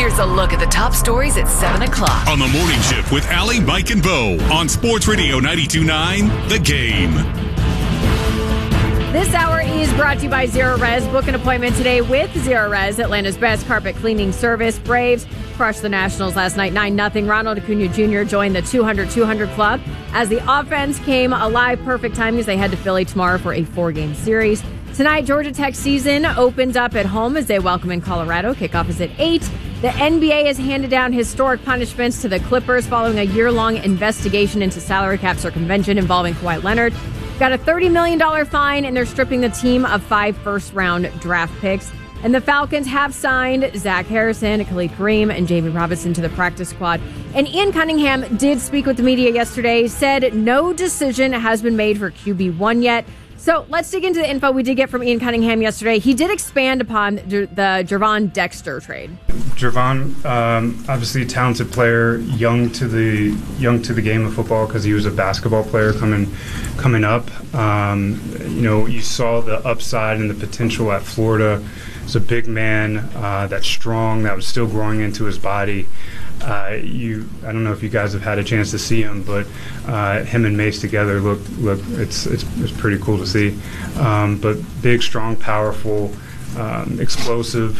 Here's a look at the top stories at 7 o'clock. On the morning shift with Allie, Mike, and Bo on Sports Radio 92.9 The Game. This hour is brought to you by Zero Res. Book an appointment today with Zero Res, Atlanta's best carpet cleaning service. Braves crushed the Nationals last night 9-0. Ronald Acuna Jr. joined the 200-200 club as the offense came alive. Perfect timing as they head to Philly tomorrow for a 4-game series. Tonight, Georgia Tech season opens up at home as they welcome in Colorado. Kickoff is at 8. The NBA has handed down historic punishments to the Clippers following a year-long investigation into salary cap circumvention involving Kawhi Leonard. Got a $30 million fine, and they're stripping the team of 5 first-round draft picks. And the Falcons have signed Zach Harrison, Khalid Kareem, and Jamie Robinson to the practice squad. And Ian Cunningham did speak with the media yesterday, said no decision has been made for QB1 yet. So let's dig into the info we did get from Ian Cunningham yesterday. He did expand upon the Gervon Dexter trade. Gervon, obviously a talented player, young to the game of football because he was a basketball player coming up. You saw the upside and the potential at Florida. He's a big man that's strong, that was still growing into his body. I don't know if you guys have had a chance to see him, but him and Mace together look it's pretty cool to see. But big, strong, powerful, explosive.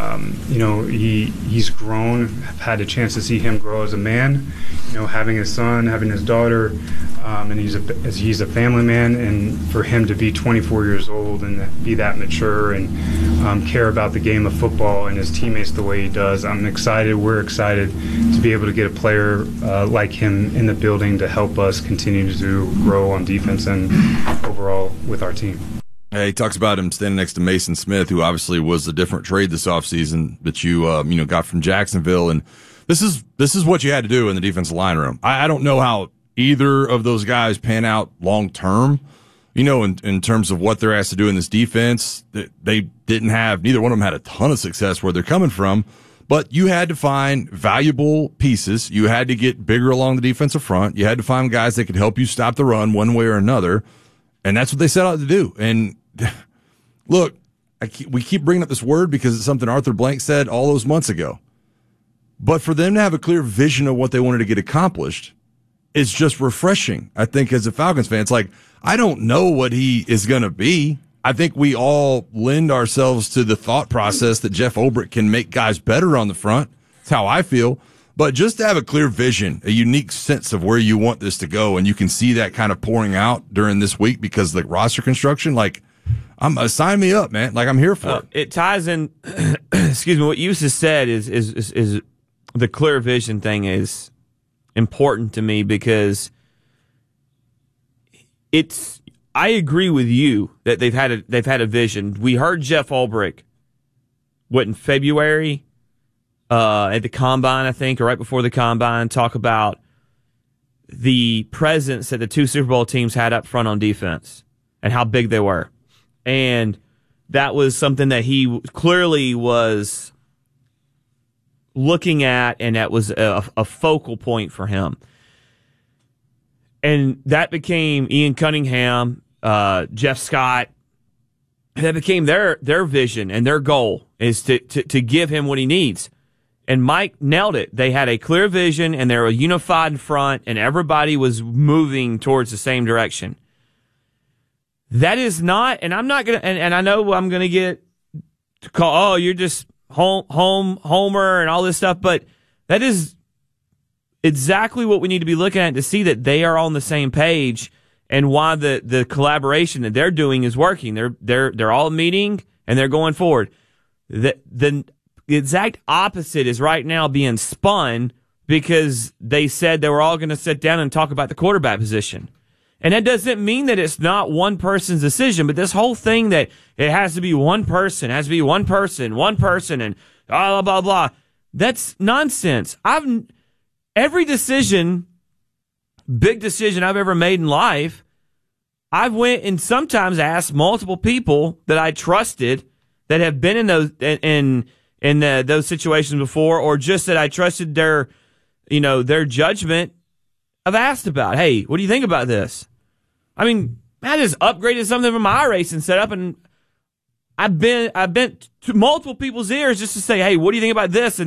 He's grown. I've had a chance to see him grow as a man. Having his son, having his daughter, and he's a family man. And for him to be 24 years old and be that mature and care about the game of football and his teammates the way he does, I'm excited. We're excited to be able to get a player like him in the building to help us continue to grow on defense and overall with our team. He talks about him standing next to Mason Smith, who obviously was a different trade this offseason that you got from Jacksonville, and this is what you had to do in the defensive line room. I don't know how either of those guys pan out long term. In terms of what they're asked to do in this defense, they didn't have, neither one of them had a ton of success where they're coming from, but you had to find valuable pieces. You had to get bigger along the defensive front. You had to find guys that could help you stop the run one way or another, and that's what they set out to do. And look, we keep bringing up this word because it's something Arthur Blank said all those months ago, but for them to have a clear vision of what they wanted to get accomplished, it's just refreshing. I think as a Falcons fan, it's like, I don't know what he is going to be. I think we all lend ourselves to the thought process that Jeff Ulbrich can make guys better on the front. That's how I feel. But just to have a clear vision, a unique sense of where you want this to go, and you can see that kind of pouring out during this week because the roster construction, sign me up, man. I'm here for it. It ties in, excuse me, what you just said is the clear vision thing is important to me because I agree with you that they've had a vision. We heard Jeff Ulbrich in February at the Combine, I think, or right before the Combine, talk about the presence that the 2 Super Bowl teams had up front on defense and how big they were. And that was something that he clearly was looking at, and that was a focal point for him. And that became Ian Cunningham, Jeff Scott. That became their vision and their goal is to give him what he needs. And Mike nailed it. They had a clear vision, and they were unified in front, and everybody was moving towards the same direction. That is not, and I'm not going to, and I know I'm going to get to call, you're just homer and all this stuff, but that is exactly what we need to be looking at to see that they are on the same page and why the collaboration that they're doing is working. They're all meeting and they're going forward. The exact opposite is right now being spun because they said they were all going to sit down and talk about the quarterback position. And that doesn't mean that it's not one person's decision, but this whole thing that it has to be one person, and blah, blah, blah, that's nonsense. Every decision, big decision I've ever made in life, I've went and sometimes asked multiple people that I trusted that have been in those situations before, or just that I trusted their judgment. I've asked about, hey, what do you think about this? I mean, I just upgraded something from my iRacing setup, and I've been to multiple people's ears just to say, hey, what do you think about this?